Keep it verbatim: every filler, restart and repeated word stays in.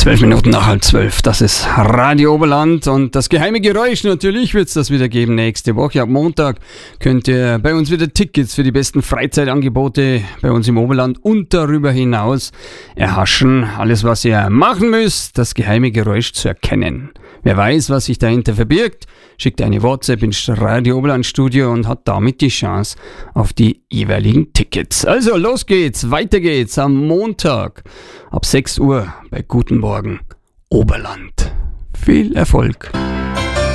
Zwölf Minuten nach halb zwölf, das ist Radio Oberland und das geheime Geräusch, natürlich wird es das wieder geben nächste Woche. Ab Montag könnt ihr bei uns wieder Tickets für die besten Freizeitangebote bei uns im Oberland und darüber hinaus erhaschen. Alles, was ihr machen müsst, das geheime Geräusch zu erkennen. Wer weiß, was sich dahinter verbirgt, schickt eine WhatsApp ins Radio Oberland Studio und hat damit die Chance auf die jeweiligen Tickets. Also los geht's, weiter geht's am Montag ab sechs Uhr bei Guten Morgen Oberland. Viel Erfolg!